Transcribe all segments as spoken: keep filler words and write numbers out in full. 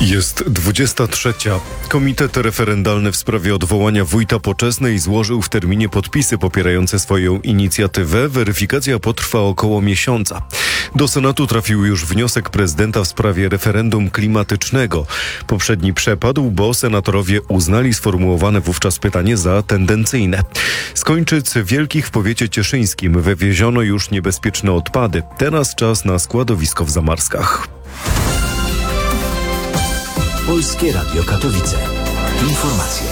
Jest dwudziesta trzecia. Komitet referendalny w sprawie odwołania wójta Poczesnej złożył w terminie podpisy popierające swoją inicjatywę. Weryfikacja potrwa około miesiąca. Do Senatu trafił już wniosek prezydenta w sprawie referendum klimatycznego. Poprzedni przepadł, bo senatorowie uznali sformułowane wówczas pytanie za tendencyjne. Z Kończyc Wielkich w powiecie cieszyńskim wywieziono już niebezpieczne odpady. Teraz czas na składowisko w Zamarskach. Polskie Radio Katowice. Informacje.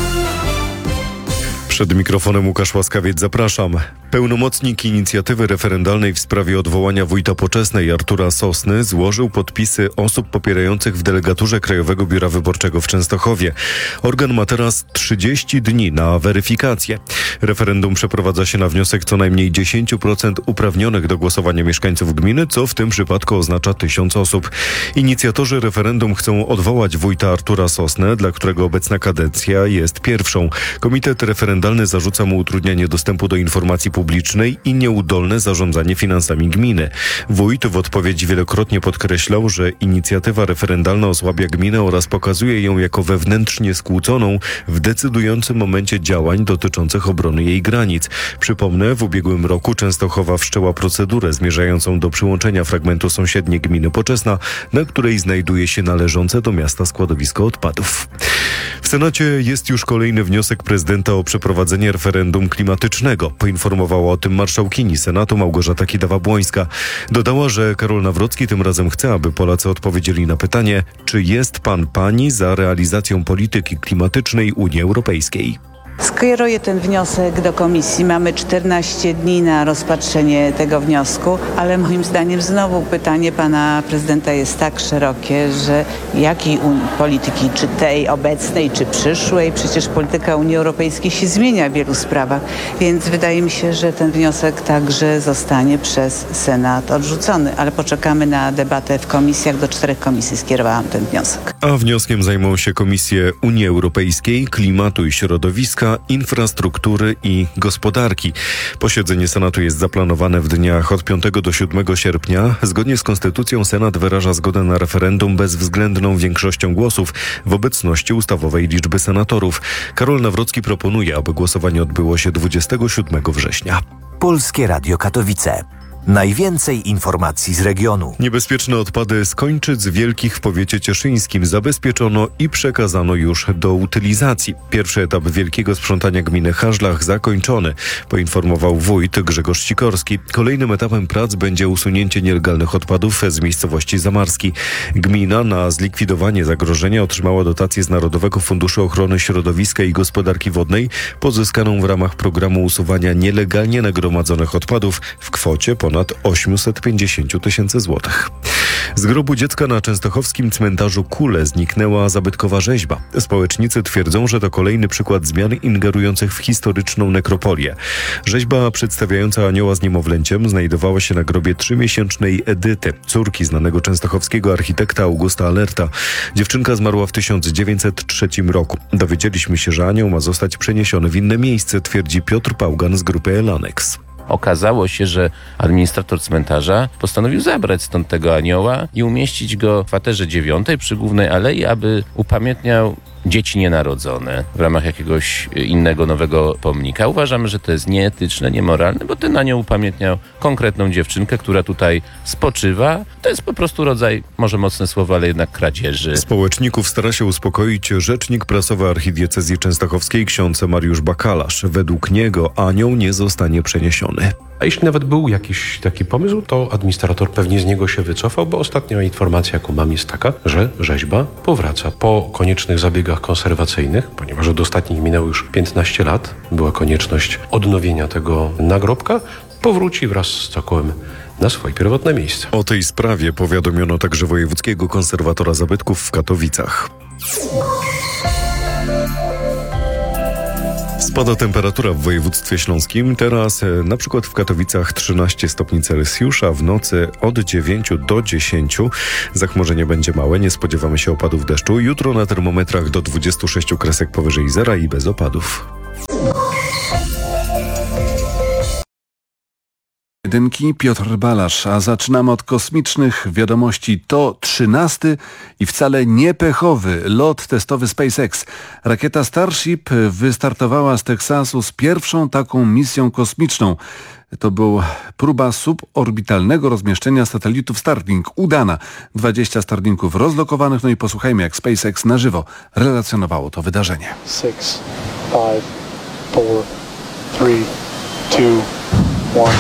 Przed mikrofonem Łukasz Łaskawiec, zapraszam. Pełnomocnik inicjatywy referendalnej w sprawie odwołania wójta Poczesnej Artura Sosny złożył podpisy osób popierających w delegaturze Krajowego Biura Wyborczego w Częstochowie. Organ ma teraz trzydzieści dni na weryfikację. Referendum przeprowadza się na wniosek co najmniej dziesięć procent uprawnionych do głosowania mieszkańców gminy, co w tym przypadku oznacza tysiąc osób. Inicjatorzy referendum chcą odwołać wójta Artura Sosnę, dla którego obecna kadencja jest pierwszą. Komitet referendalny zarzuca mu utrudnianie dostępu do informacji publicznej i nieudolne zarządzanie finansami gminy. Wójt w odpowiedzi wielokrotnie podkreślał, że inicjatywa referendalna osłabia gminę oraz pokazuje ją jako wewnętrznie skłóconą w decydującym momencie działań dotyczących obrony jej granic. Przypomnę, w ubiegłym roku Częstochowa wszczęła procedurę zmierzającą do przyłączenia fragmentu sąsiedniej gminy Poczesna, na której znajduje się należące do miasta składowisko odpadów. W Senacie jest już kolejny wniosek prezydenta o przeprowadzenie referendum klimatycznego. Poinformowała o tym marszałkini Senatu Małgorzata Kidawa-Błońska. Dodała, że Karol Nawrocki tym razem chce, aby Polacy odpowiedzieli na pytanie, czy jest pan pani za realizacją polityki klimatycznej Unii Europejskiej. Skieruję ten wniosek do komisji. Mamy czternaście dni na rozpatrzenie tego wniosku, ale moim zdaniem znowu pytanie pana prezydenta jest tak szerokie, że jakiej un- polityki, czy tej obecnej, czy przyszłej, przecież polityka Unii Europejskiej się zmienia w wielu sprawach, więc wydaje mi się, że ten wniosek także zostanie przez Senat odrzucony, ale poczekamy na debatę w komisjach. Do czterech komisji skierowałam ten wniosek. A wnioskiem zajmą się Komisje Unii Europejskiej, Klimatu i Środowiska, Infrastruktury i Gospodarki. Posiedzenie Senatu jest zaplanowane w dniach od piątego do siódmego sierpnia. Zgodnie z Konstytucją Senat wyraża zgodę na referendum bezwzględną większością głosów w obecności ustawowej liczby senatorów. Karol Nawrocki proponuje, aby głosowanie odbyło się dwudziestego siódmego września. Polskie Radio Katowice. Najwięcej informacji z regionu. Niebezpieczne odpady z Kończyc Wielkich w powiecie cieszyńskim zabezpieczono i przekazano już do utylizacji. Pierwszy etap wielkiego sprzątania gminy Haszlach zakończony, poinformował wójt Grzegorz Sikorski. Kolejnym etapem prac będzie usunięcie nielegalnych odpadów z miejscowości Zamarski. Gmina na zlikwidowanie zagrożenia otrzymała dotację z Narodowego Funduszu Ochrony Środowiska i Gospodarki Wodnej, pozyskaną w ramach programu usuwania nielegalnie nagromadzonych odpadów w kwocie ponad osiemset pięćdziesiąt tysięcy złotych. Z grobu dziecka na częstochowskim cmentarzu Kule zniknęła zabytkowa rzeźba. Społecznicy twierdzą, że to kolejny przykład zmian ingerujących w historyczną nekropolię. Rzeźba przedstawiająca anioła z niemowlęciem znajdowała się na grobie trzymiesięcznej Edyty, córki znanego częstochowskiego architekta Augusta Alerta. Dziewczynka zmarła w tysiąc dziewięćset trzecim roku. Dowiedzieliśmy się, że anioł ma zostać przeniesiony w inne miejsce, twierdzi Piotr Pałgan z grupy Elanex. Okazało się, że administrator cmentarza postanowił zabrać stąd tego anioła i umieścić go w kwaterze dziewiątej przy Głównej Alei, aby upamiętniał dzieci nienarodzone w ramach jakiegoś innego nowego pomnika. Uważamy, że to jest nieetyczne, niemoralne, bo ten anioł upamiętniał konkretną dziewczynkę, która tutaj spoczywa. To jest po prostu rodzaj, może mocne słowo, ale jednak kradzieży. Społeczników stara się uspokoić rzecznik prasowy archidiecezji częstochowskiej ksiądz Mariusz Bakalarz. Według niego anioł nie zostanie przeniesiony. A jeśli nawet był jakiś taki pomysł, to administrator pewnie z niego się wycofał, bo ostatnia informacja, jaką mam, jest taka, że rzeźba powraca. Po koniecznych zabiegach konserwacyjnych, ponieważ od ostatnich minęło już piętnaście lat, była konieczność odnowienia tego nagrobka, powróci wraz z cokołem na swoje pierwotne miejsce. O tej sprawie powiadomiono także wojewódzkiego konserwatora zabytków w Katowicach. Spada temperatura w województwie śląskim. Teraz na przykład w Katowicach trzynaście stopni Celsjusza, w nocy od dziewięciu do dziesięciu. Zachmurzenie będzie małe, nie spodziewamy się opadów deszczu. Jutro na termometrach do dwudziestu sześciu kresek powyżej zera i bez opadów. Jedynki Piotr Balasz, a zaczynamy od kosmicznych wiadomości. To trzynasty i wcale nie pechowy lot testowy SpaceX. Rakieta Starship wystartowała z Teksasu z pierwszą taką misją kosmiczną. To była próba suborbitalnego rozmieszczenia satelitów Starlink. Udana. dwadzieścia Starlinków rozlokowanych. No i posłuchajmy, jak SpaceX na żywo relacjonowało to wydarzenie. six, five, four, three, two, one.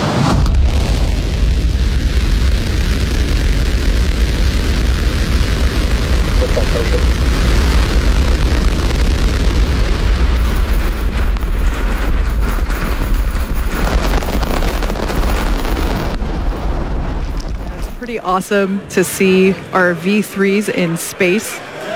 Pretty awesome to see our V threes in space.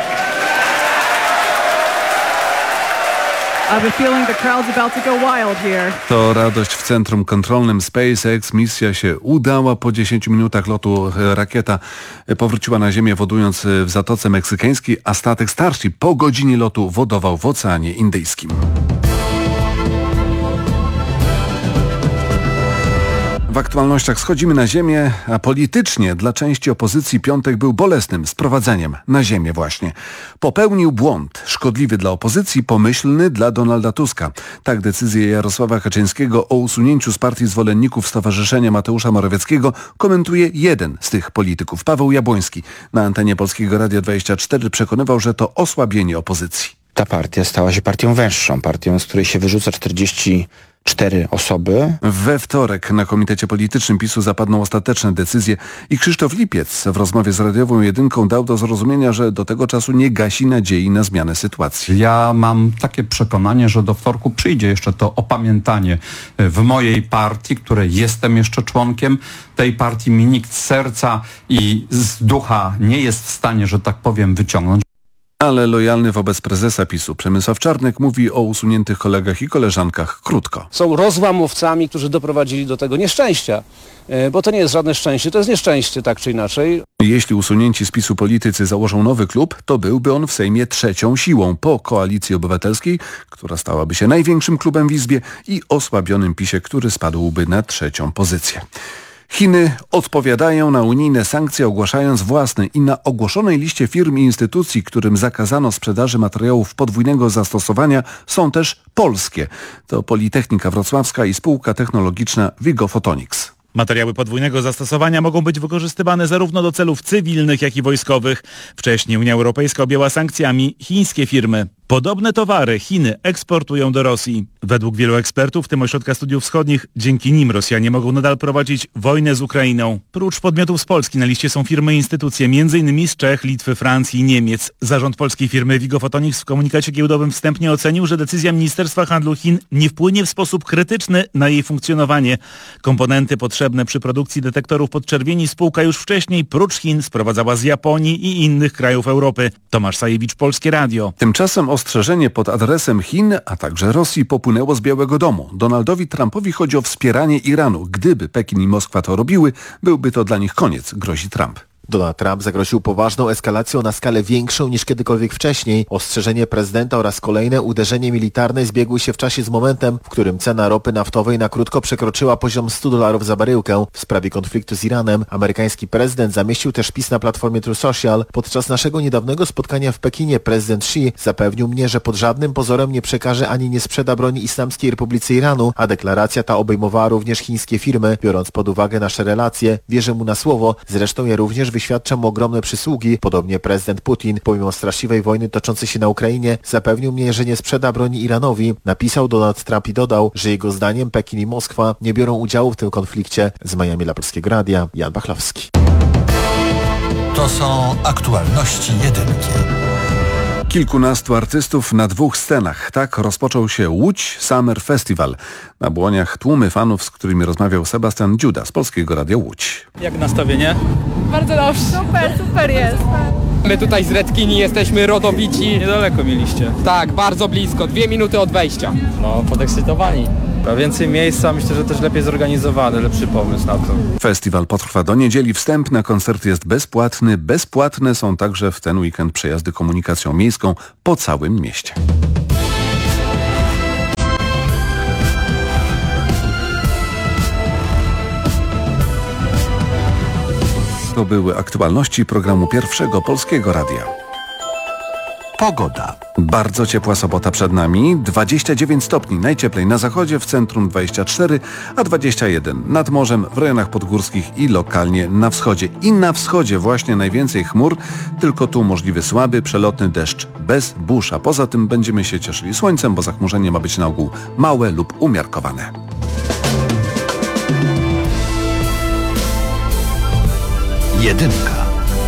I have a feeling the crowd's about to go wild here. To radość w centrum kontrolnym SpaceX. Misja się udała. Po dziesięciu minutach lotu rakieta powróciła na Ziemię, wodując w Zatoce Meksykańskiej, a statek Starship po godzinie lotu wodował w Oceanie Indyjskim. W aktualnościach schodzimy na ziemię, a politycznie dla części opozycji piątek był bolesnym sprowadzeniem na ziemię właśnie. Popełnił błąd, szkodliwy dla opozycji, pomyślny dla Donalda Tuska. Tak decyzję Jarosława Kaczyńskiego o usunięciu z partii zwolenników Stowarzyszenia Mateusza Morawieckiego komentuje jeden z tych polityków, Paweł Jabłoński. Na antenie Polskiego Radia dwadzieścia cztery przekonywał, że to osłabienie opozycji. Ta partia stała się partią węższą, partią, z której się wyrzuca czterdzieści cztery osoby. We wtorek na Komitecie Politycznym PiSu zapadną ostateczne decyzje i Krzysztof Lipiec w rozmowie z Radiową Jedynką dał do zrozumienia, że do tego czasu nie gasi nadziei na zmianę sytuacji. Ja mam takie przekonanie, że do wtorku przyjdzie jeszcze to opamiętanie w mojej partii, której jestem jeszcze członkiem. Tej partii mi nikt z serca i z ducha nie jest w stanie, że tak powiem, wyciągnąć. Ale lojalny wobec prezesa PiSu Przemysław Czarnek mówi o usuniętych kolegach i koleżankach krótko. Są rozłamowcami, którzy doprowadzili do tego nieszczęścia, bo to nie jest żadne szczęście, to jest nieszczęście tak czy inaczej. Jeśli usunięci z PiSu politycy założą nowy klub, to byłby on w Sejmie trzecią siłą po Koalicji Obywatelskiej, która stałaby się największym klubem w Izbie, i osłabionym PiSie, który spadłby na trzecią pozycję. Chiny odpowiadają na unijne sankcje, ogłaszając własne, i na ogłoszonej liście firm i instytucji, którym zakazano sprzedaży materiałów podwójnego zastosowania, są też polskie. To Politechnika Wrocławska i spółka technologiczna Vigo Photonics. Materiały podwójnego zastosowania mogą być wykorzystywane zarówno do celów cywilnych, jak i wojskowych. Wcześniej Unia Europejska objęła sankcjami chińskie firmy. Podobne towary Chiny eksportują do Rosji. Według wielu ekspertów, w tym Ośrodka Studiów Wschodnich, dzięki nim Rosjanie mogą nadal prowadzić wojnę z Ukrainą. Prócz podmiotów z Polski na liście są firmy i instytucje, m.in. z Czech, Litwy, Francji i Niemiec. Zarząd polskiej firmy Vigo Photonics w komunikacie giełdowym wstępnie ocenił, że decyzja Ministerstwa Handlu Chin nie wpłynie w sposób krytyczny na jej funkcjonowanie. Komponenty potrzebne przy produkcji detektorów podczerwieni spółka już wcześniej prócz Chin sprowadzała z Japonii i innych krajów Europy. Tomasz Sajewicz, Polskie Radio. Tymczasem ostrzeżenie pod adresem Chin, a także Rosji popłynęło z Białego Domu. Donaldowi Trumpowi chodzi o wspieranie Iranu. Gdyby Pekin i Moskwa to robiły, byłby to dla nich koniec, grozi Trump. Donald Trump zagroził poważną eskalacją na skalę większą niż kiedykolwiek wcześniej. Ostrzeżenie prezydenta oraz kolejne uderzenie militarne zbiegły się w czasie z momentem, w którym cena ropy naftowej na krótko przekroczyła poziom stu dolarów za baryłkę. W sprawie konfliktu z Iranem amerykański prezydent zamieścił też wpis na platformie True Social. Podczas naszego niedawnego spotkania w Pekinie prezydent Xi zapewnił mnie, że pod żadnym pozorem nie przekaże ani nie sprzeda broni Islamskiej Republice Iranu, a deklaracja ta obejmowała również chińskie firmy. Biorąc pod uwagę nasze relacje, wierzę mu na słowo, zresztą ja również wyświadczam mu ogromne przysługi. Podobnie prezydent Putin, pomimo straszliwej wojny toczącej się na Ukrainie, zapewnił mnie, że nie sprzeda broni Iranowi. Napisał Donald Trump i dodał, że jego zdaniem Pekin i Moskwa nie biorą udziału w tym konflikcie. Z Miami dla Polskiego Radia, Jan Bachlowski. To są aktualności jedynki. Kilkunastu artystów na dwóch scenach. Tak rozpoczął się Łódź Summer Festival. Na błoniach tłumy fanów, z którymi rozmawiał Sebastian Dziuda z Polskiego Radia Łódź. Jak nastawienie? Bardzo dobrze. Super, super jest. My tutaj z Redkini jesteśmy rodowici. Niedaleko mieliście. Tak, bardzo blisko, dwie minuty od wejścia. No, podekscytowani. A więcej miejsca, myślę, że też lepiej zorganizowany, lepszy pomysł na to. Festiwal potrwa do niedzieli. Wstęp na koncert jest bezpłatny. Bezpłatne są także w ten weekend przejazdy komunikacją miejską po całym mieście. To były aktualności programu Pierwszego Polskiego Radia. Pogoda. Bardzo ciepła sobota przed nami, dwadzieścia dziewięć stopni, najcieplej na zachodzie, w centrum dwadzieścia cztery, a dwadzieścia jeden nad morzem, w rejonach podgórskich i lokalnie na wschodzie. I na wschodzie właśnie najwięcej chmur, tylko tu możliwy słaby, przelotny deszcz bez burz, a poza tym będziemy się cieszyli słońcem, bo zachmurzenie ma być na ogół małe lub umiarkowane. Jedynka.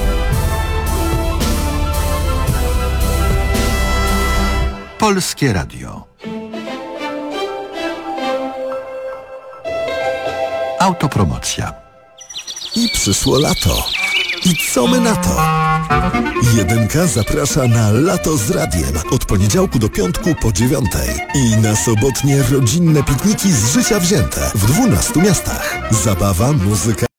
Polskie Radio. Autopromocja. I przyszło lato. I co my na to? Jedynka zaprasza na Lato z Radiem od poniedziałku do piątku po dziewiątej. I na sobotnie rodzinne pikniki z życia wzięte w dwunastu miastach. Zabawa, muzyka.